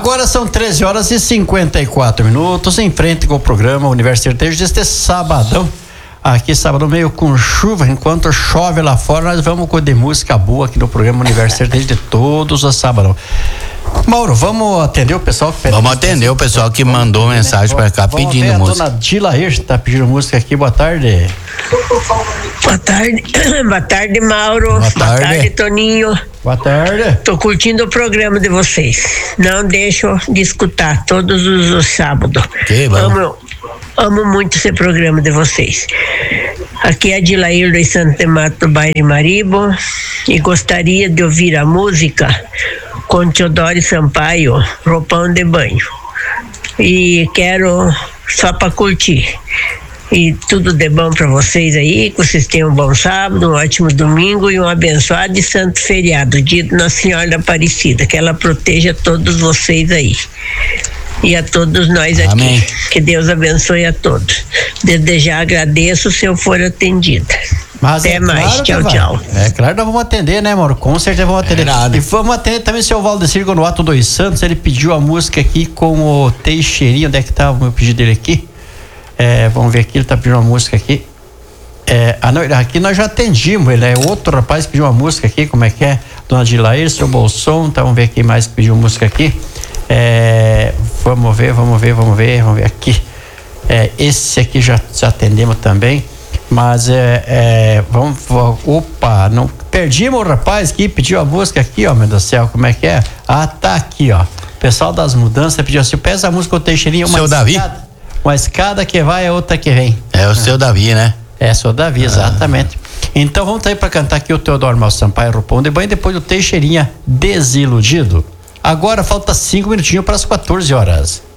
Agora são 13h54, em frente com o programa Universo Sertanejo deste sabadão. Aqui sábado meio com chuva, enquanto chove lá fora, nós vamos com de música boa aqui no programa Universo Sertanejo de todos os sábados. Mauro, vamos atender o pessoal que Vamos atender o pessoal que mandou mensagem pra cá pedindo música. A dona Dilair tá pedindo música aqui, boa tarde. Boa tarde, boa tarde, Mauro. Boa tarde, Toninho. Boa tarde. Tô curtindo o programa de vocês. Não deixo de escutar todos os sábados. Que bom. Amo muito esse programa de vocês. Aqui é a Dilair do Santo Mato do Bairro Maribo e gostaria de ouvir a música com Teodoro Sampaio, Roupão de Banho. E quero só para curtir. E tudo de bom para vocês aí, que vocês tenham um bom sábado, um ótimo domingo e um abençoado e santo feriado, dia de Nossa Senhora da Aparecida, que ela proteja todos vocês aí. E a todos nós aqui. Amém. Que Deus abençoe a todos. Desde já agradeço se eu for atendida. Mas até mais, claro, tchau. É claro que nós vamos atender, né, Mauro? Com certeza vamos atender. E vamos atender também o seu Valdecir Gonoato dos Santos, ele pediu a música aqui com o Teixeirinho. Onde é que tá o meu pedido dele aqui? Vamos ver aqui, ele tá pedindo uma música aqui. Aqui nós já atendimos, ele é outro rapaz que pediu uma música aqui, como é que é? Dona Dilair, seu Bolson, então vamos ver quem mais que pediu música aqui. Vamos ver aqui. Esse aqui já atendemos também, mas não perdimos o rapaz que pediu a música aqui, ó, meu Deus do céu, como é que é? Ah, tá aqui, ó. O pessoal das mudanças pediu assim, peça a música, o Teixeirinho, seu Davi? Uma escada que vai, a outra que vem. É o seu Davi, né? É, seu Davi, exatamente. Então vamos aí para cantar aqui o Teodoro Sampaio, Roupão de Banho, e depois o Teixeirinha, Desiludido. Agora falta 5 minutinhos para as 14 horas.